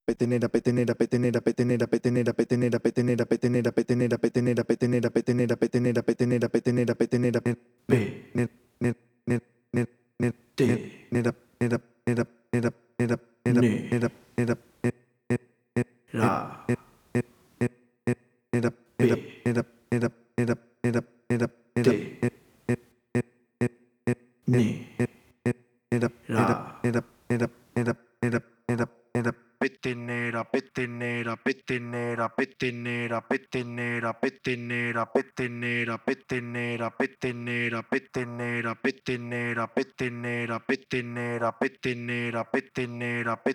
petenera, petenera, petenera, petenera, petenera, petenera, petenera, petenera, petenera, petenera, petenera, petenera, petenera, petenera, petenera, petenera, net, B, net, net, net, net, net, net, T, net, net, net, net, net, net, net, Ni, net, net, Ra, B, T, Ni, Ra, Petenera, petenera, petenera, petenera, petenera, petenera, petenera, petenera, petenera, petenera, petenera, petenera, petenera, petenera, petenera,